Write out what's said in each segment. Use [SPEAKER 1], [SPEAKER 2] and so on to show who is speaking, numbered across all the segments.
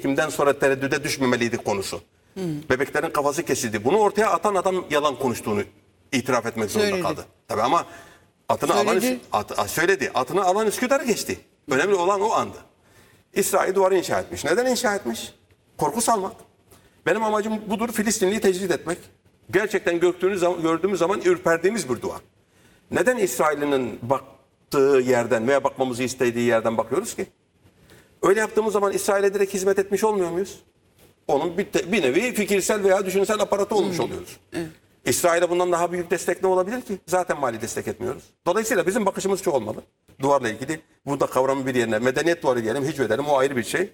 [SPEAKER 1] Ekim'den sonra tereddüde düşmemeliydik konusu. Bebeklerin kafası kesildi. Bunu ortaya atan adam yalan konuştuğunu itiraf etmek zorunda
[SPEAKER 2] Söyledi.
[SPEAKER 1] kaldı. Tabii ama söyledi. Atını alan Üsküdar'ı geçti. Önemli olan o andı. İsrail duvarı inşa etmiş. Neden inşa etmiş? Korku salmak. Benim amacım budur, Filistinliyi tecrid etmek. Gerçekten gördüğümüz zaman ürperdiğimiz bir duvar. Neden İsrail'in baktığı yerden veya bakmamızı istediği yerden bakıyoruz ki? Öyle yaptığımız zaman İsrail'e direkt hizmet etmiş olmuyor muyuz? Onun bir nevi fikirsel veya düşünsel aparatı olmuş oluyoruz. Evet. İsrail'e bundan daha büyük destek ne olabilir ki? Zaten mali destek etmiyoruz. Dolayısıyla bizim bakışımız şu olmalı. Duvarla ilgili. Burada kavramı bir yerine medeniyet duvarı diyelim, hicvedelim, o ayrı bir şey.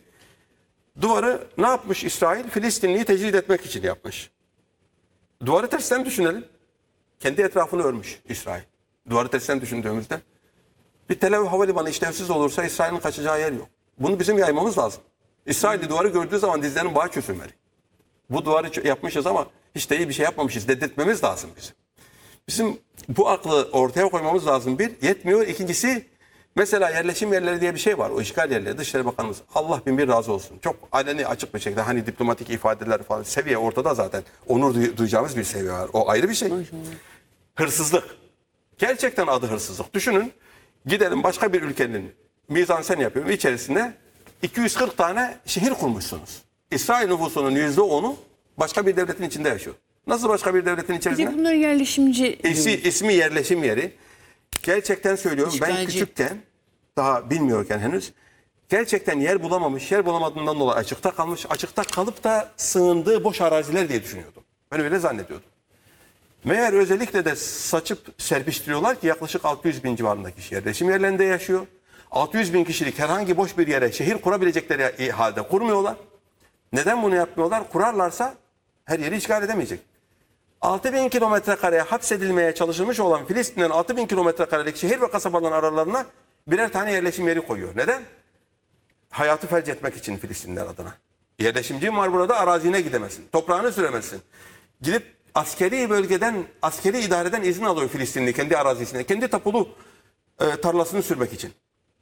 [SPEAKER 1] Duvarı ne yapmış İsrail? Filistinliyi tecrid etmek için yapmış. Duvarı tersten düşünelim. Kendi etrafını örmüş İsrail. Duvarı tersten düşündüğümüzde bir Tel Aviv havalimanı işlevsiz olursa İsrail'in kaçacağı yer yok. Bunu bizim yaymamız lazım. İsrail duvarı gördüğü zaman dizlerinin bağı çözülmeli. Bu duvarı yapmışız ama hiç de iyi bir şey yapmamışız dedirtmemiz lazım bizim. Bizim bu aklı ortaya koymamız lazım bir. Yetmiyor. İkincisi mesela yerleşim yerleri diye bir şey var. O işgal yerleri. Dışişleri Bakanımız Allah bin bir razı olsun. Çok aleni açık bir şekilde hani diplomatik ifadeler falan seviye ortada zaten. Onur duyacağımız bir seviye var. O ayrı bir şey. Hırsızlık. Gerçekten adı hırsızlık. Düşünün gidelim başka bir ülkenin mizansen yapıyorum. İçerisinde 240 tane şehir kurmuşsunuz. İsrail nüfusunun %10'u başka bir devletin içinde yaşıyor. Nasıl başka bir devletin içerisinde?
[SPEAKER 2] Bir de bunlar yerleşimci.
[SPEAKER 1] İsmi yerleşim yeri. Gerçekten söylüyorum ben
[SPEAKER 2] İşgalci.
[SPEAKER 1] küçükken daha bilmiyorken henüz gerçekten yer bulamamış, yer bulamadığından dolayı açıkta kalmış, açıkta kalıp da sığındığı boş araziler diye düşünüyordum. Ben öyle zannediyordum. Meğer özellikle de saçıp serpiştiriyorlar ki yaklaşık 600 bin civarında kişi yerleşim yerlerinde yaşıyor. 600 bin kişilik herhangi boş bir yere şehir kurabilecekleri halde kurmuyorlar. Neden bunu yapmıyorlar? Kurarlarsa her yeri işgal edemeyecek. 6.000 kilometre kareye hapsedilmeye çalışılmış olan Filistin'in 6.000 kilometre karelik şehir ve kasabaların aralarına birer tane yerleşim yeri koyuyor. Neden? Hayatı felç etmek için Filistinler adına. Yerleşimci var burada, arazine gidemezsin. Toprağını süremezsin. Gidip askeri bölgeden, askeri idareden izin alıyor Filistinli kendi arazisine. Kendi tapulu tarlasını sürmek için.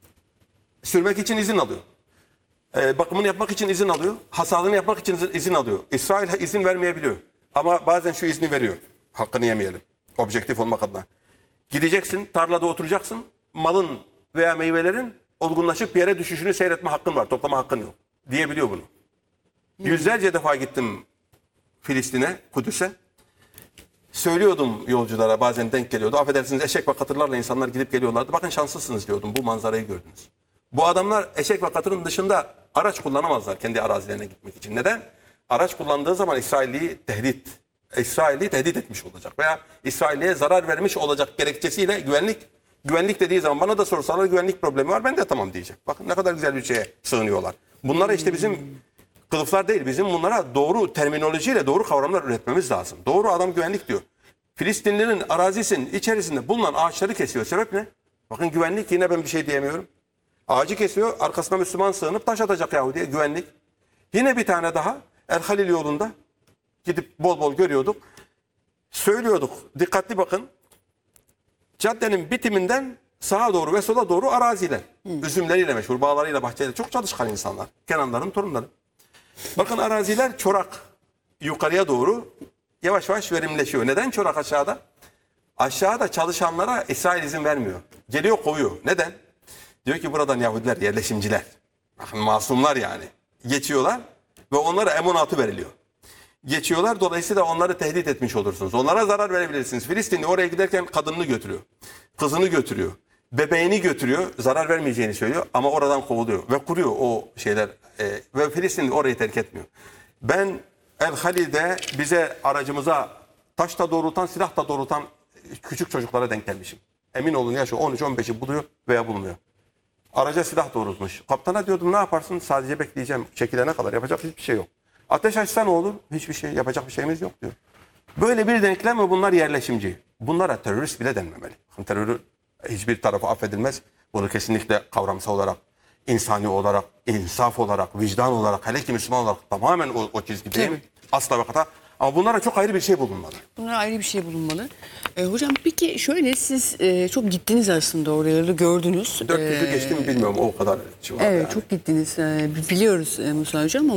[SPEAKER 1] Sürmek için izin alıyor. Bakımını yapmak için izin alıyor. Hasadını yapmak için izin alıyor. İsrail izin vermeyebiliyor. Ama bazen şu izni veriyor. Hakkını yemeyelim. Objektif olmak adına. Gideceksin, tarlada oturacaksın. Malın veya meyvelerin olgunlaşıp yere düşüşünü seyretme hakkın var. Toplama hakkın yok. Diyebiliyor bunu. Yüzlerce defa gittim Filistin'e, Kudüs'e. Söylüyordum yolculara, bazen denk geliyordu. Affedersiniz, eşek ve katırlarla insanlar gidip geliyorlardı. Bakın şanslısınız diyordum, bu manzarayı gördünüz. Bu adamlar eşek ve katırın dışında araç kullanamazlar kendi arazilerine gitmek için. Neden? Araç kullandığı zaman İsrail'i tehdit etmiş olacak. Veya İsrail'e zarar vermiş olacak gerekçesiyle güvenlik dediği zaman bana da sorsalar güvenlik problemi var, ben de tamam diyeceğim. Bakın ne kadar güzel bir şeye sığınıyorlar. Bunlara işte bizim kılıflar değil, bizim bunlara doğru terminolojiyle doğru kavramlar üretmemiz lazım. Doğru adam güvenlik diyor. Filistinlilerin arazisinin içerisinde bulunan ağaçları kesiyor. Sebep ne? Bakın güvenlik, yine ben bir şey diyemiyorum. Ağacı kesiyor, arkasına Müslüman sığınıp taş atacak Yahudi'ye, güvenlik. Yine bir tane daha El Halil yolunda gidip bol bol görüyorduk. Söylüyorduk, dikkatli bakın. Caddenin bitiminden sağa doğru ve sola doğru araziler. Üzümleriyle meşhur, bağlarıyla, bahçeleriyle çok çalışkan insanlar. Kenanların torunları. Bakın araziler çorak. Yukarıya doğru yavaş yavaş verimleşiyor. Neden çorak aşağıda? Aşağıda çalışanlara İsrail izin vermiyor. Geliyor kovuyor. Neden? Diyor ki buradan Yahudiler, yerleşimciler. Bakın masumlar yani. Geçiyorlar ve onlara M16 veriliyor. Geçiyorlar, dolayısıyla onları tehdit etmiş olursunuz. Onlara zarar verebilirsiniz. Filistinli oraya giderken kadınını götürüyor. Kızını götürüyor. Bebeğini götürüyor. Zarar vermeyeceğini söylüyor ama oradan kovuluyor. Ve kuruyor o şeyler. Ve Filistinli orayı terk etmiyor. Ben El Halil'de bize aracımıza taş da doğrultan, silah da doğrultan küçük çocuklara denk gelmişim. Emin olun yaşı 13-15'i buluyor veya bulmuyor. Araca silah doğrultmuş. Kaptana diyordum ne yaparsın? Sadece bekleyeceğim. Çekilene kadar yapacak hiçbir şey yok. Ateş açsa ne olur? Hiçbir şey yapacak bir şeyimiz yok diyor. Böyle bir denklem ve bunlar yerleşimci. Bunlara terörist bile denmemeli. Terörü hiçbir tarafı affedilmez. Bunu kesinlikle kavramsal olarak, insani olarak, insaf olarak, vicdan olarak, hele ki Müslüman olarak tamamen o çizgi değil mi? Asla ve kata. Ama bunlara çok ayrı bir şey bulunmalı.
[SPEAKER 2] Bunlara ayrı bir şey bulunmalı. Hocam peki şöyle siz çok gittiniz aslında oraları gördünüz.
[SPEAKER 1] 4 yılı geçti mi bilmiyorum o kadar civarında.
[SPEAKER 2] Evet
[SPEAKER 1] yani.
[SPEAKER 2] çok gittiniz biliyoruz Musa Hocam ama